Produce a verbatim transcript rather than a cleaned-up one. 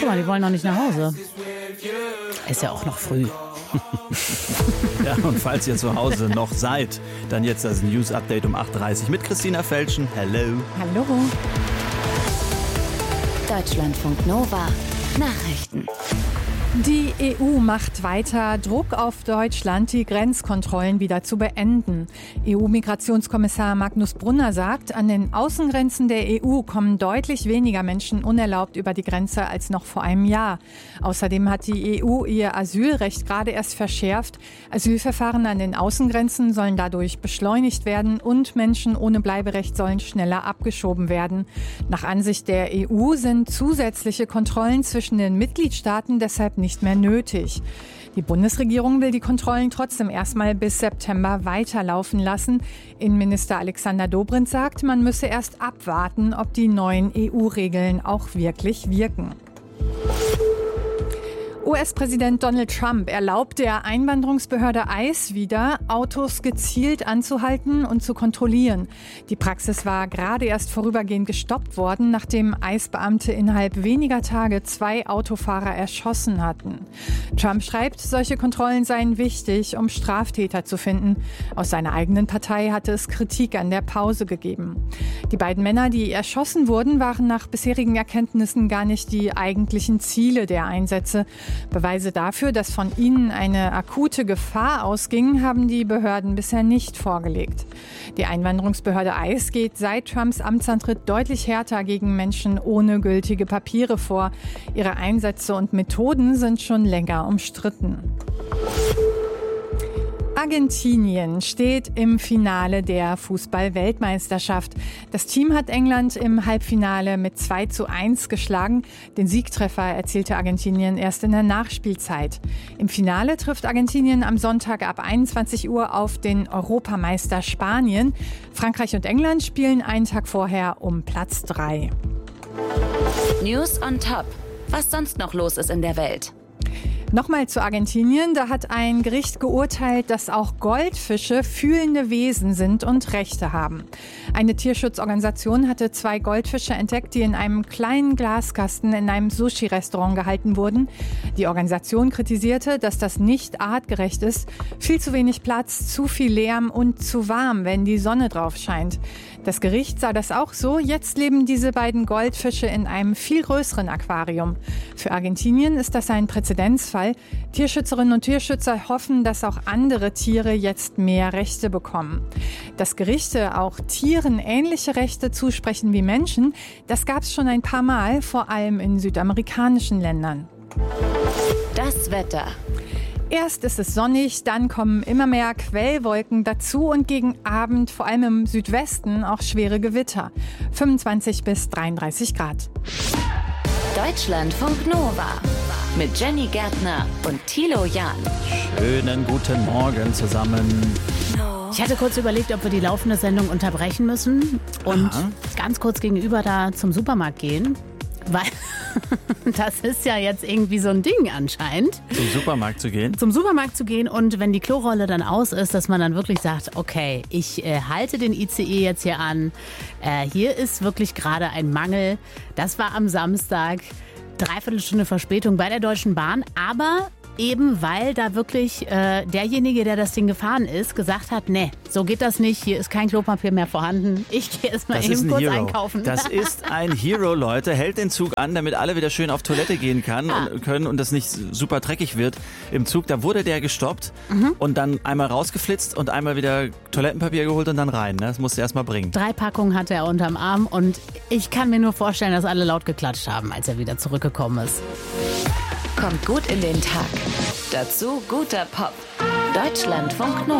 Guck mal, die wollen noch nicht nach Hause. Ist ja auch noch früh. Ja, und falls ihr zu Hause noch seid, dann jetzt das News-Update um acht Uhr dreißig mit Christina Felschen. Hello. Hallo. Deutschlandfunk Nova. Nachrichten. Die E U macht weiter Druck auf Deutschland, die Grenzkontrollen wieder zu beenden. E U-Migrationskommissar Magnus Brunner sagt, an den Außengrenzen der E U kommen deutlich weniger Menschen unerlaubt über die Grenze als noch vor einem Jahr. Außerdem hat die E U ihr Asylrecht gerade erst verschärft. Asylverfahren an den Außengrenzen sollen dadurch beschleunigt werden und Menschen ohne Bleiberecht sollen schneller abgeschoben werden. Nach Ansicht der E U sind zusätzliche Kontrollen zwischen den Mitgliedstaaten deshalb nicht nicht mehr nötig. Die Bundesregierung will die Kontrollen trotzdem erstmal bis September weiterlaufen lassen. Innenminister Alexander Dobrindt sagt, man müsse erst abwarten, ob die neuen E U-Regeln auch wirklich wirken. U S-Präsident Donald Trump erlaubt der Einwanderungsbehörde ICE wieder, Autos gezielt anzuhalten und zu kontrollieren. Die Praxis war gerade erst vorübergehend gestoppt worden, nachdem ICE-Beamte innerhalb weniger Tage zwei Autofahrer erschossen hatten. Trump schreibt, solche Kontrollen seien wichtig, um Straftäter zu finden. Aus seiner eigenen Partei hatte es Kritik an der Pause gegeben. Die beiden Männer, die erschossen wurden, waren nach bisherigen Erkenntnissen gar nicht die eigentlichen Ziele der Einsätze. Beweise dafür, dass von ihnen eine akute Gefahr ausging, haben die Behörden bisher nicht vorgelegt. Die Einwanderungsbehörde ICE geht seit Trumps Amtsantritt deutlich härter gegen Menschen ohne gültige Papiere vor. Ihre Einsätze und Methoden sind schon länger umstritten. Argentinien steht im Finale der Fußball-Weltmeisterschaft. Das Team hat England im Halbfinale mit zwei zu eins geschlagen. Den Siegtreffer erzielte Argentinien erst in der Nachspielzeit. Im Finale trifft Argentinien am Sonntag ab einundzwanzig Uhr auf den Europameister Spanien. Frankreich und England spielen einen Tag vorher um Platz drei. News on Top. Was sonst noch los ist in der Welt? Nochmal zu Argentinien. Da hat ein Gericht geurteilt, dass auch Goldfische fühlende Wesen sind und Rechte haben. Eine Tierschutzorganisation hatte zwei Goldfische entdeckt, die in einem kleinen Glaskasten in einem Sushi-Restaurant gehalten wurden. Die Organisation kritisierte, dass das nicht artgerecht ist. Viel zu wenig Platz, zu viel Lärm und zu warm, wenn die Sonne drauf scheint. Das Gericht sah das auch so. Jetzt leben diese beiden Goldfische in einem viel größeren Aquarium. Für Argentinien ist das ein Präzedenzfall. Tierschützerinnen und Tierschützer hoffen, dass auch andere Tiere jetzt mehr Rechte bekommen. Dass Gerichte auch Tieren ähnliche Rechte zusprechen wie Menschen, das gab es schon ein paar Mal, vor allem in südamerikanischen Ländern. Das Wetter. Erst ist es sonnig, dann kommen immer mehr Quellwolken dazu und gegen Abend, vor allem im Südwesten, auch schwere Gewitter. fünfundzwanzig bis dreiunddreißig Grad. Deutschlandfunk Nova mit Jenny Gärtner und Thilo Jahn. Schönen guten Morgen zusammen. Ich hatte kurz überlegt, ob wir die laufende Sendung unterbrechen müssen und Aha. ganz kurz gegenüber da zum Supermarkt gehen. Weil das ist ja jetzt irgendwie so ein Ding anscheinend. Zum Supermarkt zu gehen? Zum Supermarkt zu gehen und wenn die Klorolle dann aus ist, dass man dann wirklich sagt, okay, ich äh, halte den I C E jetzt hier an. Äh, hier ist wirklich gerade ein Mangel. Das war am Samstag. Dreiviertel Stunde Verspätung bei der Deutschen Bahn. Aber eben weil da wirklich äh, derjenige, der das Ding gefahren ist, gesagt hat, nee, so geht das nicht, hier ist kein Klopapier mehr vorhanden. Ich gehe jetzt mal Das eben ist ein kurz Hero. einkaufen. Das ist ein Hero, Leute. Hält den Zug an, damit alle wieder schön auf Toilette gehen kann Ah. und können und das nicht super dreckig wird im Zug. Da wurde der gestoppt Mhm. und dann einmal rausgeflitzt und einmal wieder Toilettenpapier geholt und dann rein. Ne? Das musste er erst mal bringen. Drei Packungen hatte er unterm Arm und ich kann mir nur vorstellen, dass alle laut geklatscht haben, als er wieder zurückgekommen ist. Kommt gut in den Tag. Dazu guter Pop. Deutschlandfunk Nova.